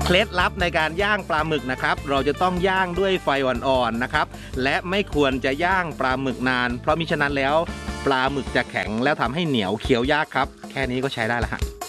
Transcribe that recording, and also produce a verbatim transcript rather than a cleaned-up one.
เคล็ดลับในการย่างปลาหมึกนะครับเราจะต้องย่างด้วยไฟอ่อนๆนะครับและไม่ควรจะย่างปลาหมึกนานเพราะมิฉะนั้นแล้วปลาหมึกจะแข็งแล้วทำให้เหนียวเคี้ยวยากครับแค่นี้ก็ใช้ได้แล้วฮะ